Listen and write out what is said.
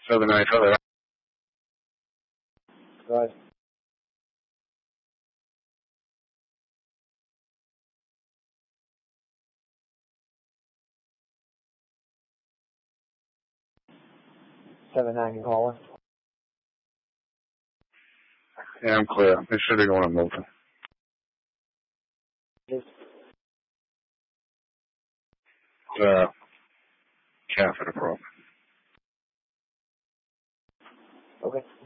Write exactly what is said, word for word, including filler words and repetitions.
seven nine seven. Go ahead. Seven nine, you caller. Yeah, I'm clear. They should be going to Milton. Yes. Uh, catheter problem. Okay.